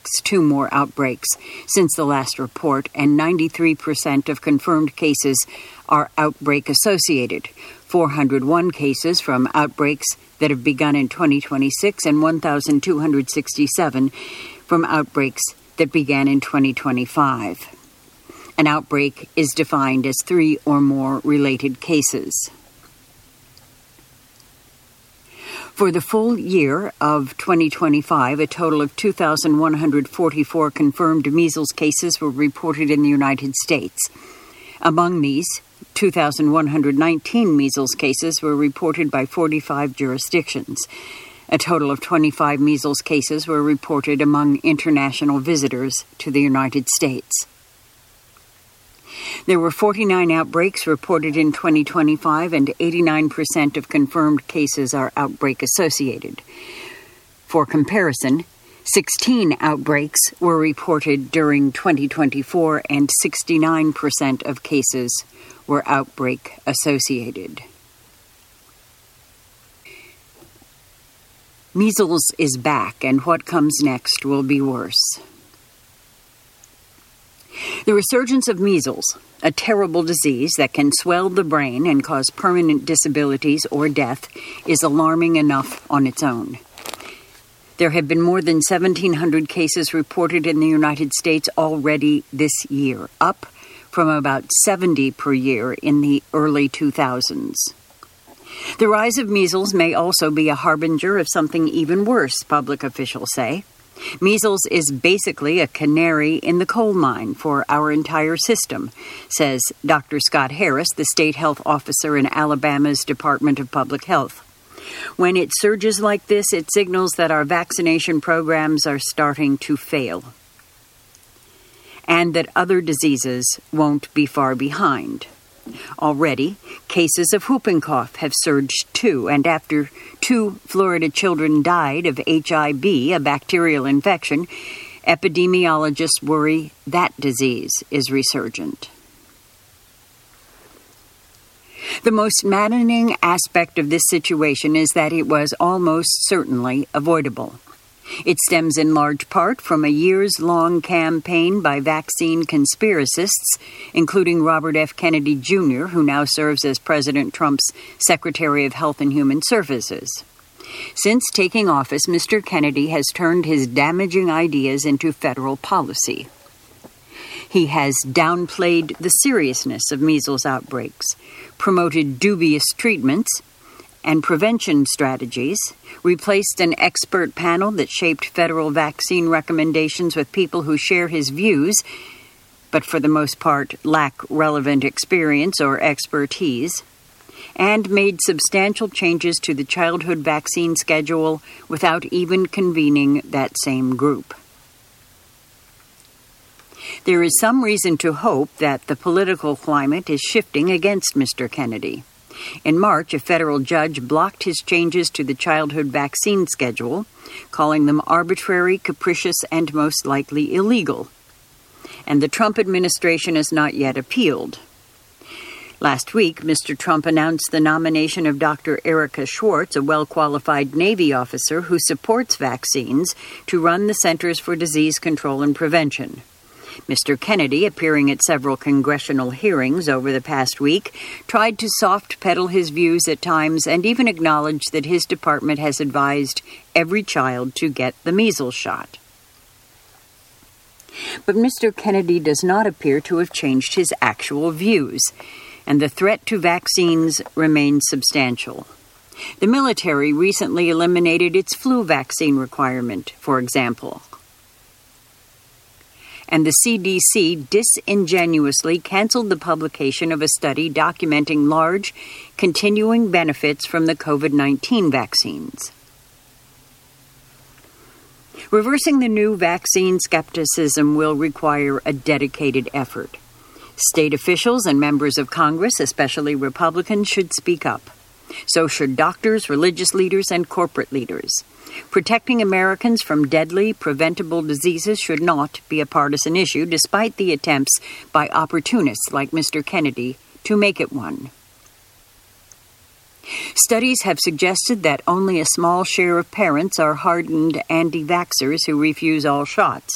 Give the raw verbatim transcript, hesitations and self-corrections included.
expects two more outbreaks since the last report, and ninety-three percent of confirmed cases are outbreak-associated, four hundred one cases from outbreaks that have begun in twenty twenty-six and one thousand two hundred sixty-seven from outbreaks that began in twenty twenty-five. An outbreak is defined as three or more related cases. For the full year of twenty twenty-five, a total of two thousand one hundred forty-four confirmed measles cases were reported in the United States. Among these, two thousand one hundred nineteen measles cases were reported by forty-five jurisdictions. A total of twenty-five measles cases were reported among international visitors to the United States. There were forty-nine outbreaks reported in twenty twenty-five, and eighty-nine percent of confirmed cases are outbreak-associated. For comparison, sixteen outbreaks were reported during twenty twenty-four, and sixty-nine percent of cases were outbreak-associated. Measles is back, and what comes next will be worse. The resurgence of measles, a terrible disease that can swell the brain and cause permanent disabilities or death, is alarming enough on its own. There have been more than seventeen hundred cases reported in the United States already this year, up from about seventy per year in the early two thousands. The rise of measles may also be a harbinger of something even worse, public officials say. Measles is basically a canary in the coal mine for our entire system, says Doctor Scott Harris, the state health officer in Alabama's Department of Public Health. When it surges like this, it signals that our vaccination programs are starting to fail, and that other diseases won't be far behind. Already, cases of whooping cough have surged too, and after two Florida children died of H I V, a bacterial infection, epidemiologists worry that disease is resurgent. The most maddening aspect of this situation is that it was almost certainly avoidable. It stems in large part from a years-long campaign by vaccine conspiracists, including Robert F. Kennedy Junior, who now serves as President Trump's Secretary of Health and Human Services. Since taking office, Mister Kennedy has turned his damaging ideas into federal policy. He has downplayed the seriousness of measles outbreaks, promoted dubious treatments and prevention strategies, replaced an expert panel that shaped federal vaccine recommendations with people who share his views, but for the most part lack relevant experience or expertise, and made substantial changes to the childhood vaccine schedule without even convening that same group. There is some reason to hope that the political climate is shifting against Mister Kennedy. In March, a federal judge blocked his changes to the childhood vaccine schedule, calling them arbitrary, capricious, and most likely illegal. And the Trump administration has not yet appealed. Last week, Mister Trump announced the nomination of Doctor Erica Schwartz, a well-qualified Navy officer who supports vaccines, to run the Centers for Disease Control and Prevention. Mister Kennedy, appearing at several congressional hearings over the past week, tried to soft-pedal his views at times and even acknowledged that his department has advised every child to get the measles shot. But Mister Kennedy does not appear to have changed his actual views, and the threat to vaccines remains substantial. The military recently eliminated its flu vaccine requirement, for example. And the C D C disingenuously canceled the publication of a study documenting large, continuing benefits from the COVID nineteen vaccines. Reversing the new vaccine skepticism will require a dedicated effort. State officials and members of Congress, especially Republicans, should speak up. So should doctors, religious leaders, and corporate leaders. Protecting Americans from deadly, preventable diseases should not be a partisan issue, despite the attempts by opportunists like Mister Kennedy to make it one. Studies have suggested that only a small share of parents are hardened anti-vaxxers who refuse all shots.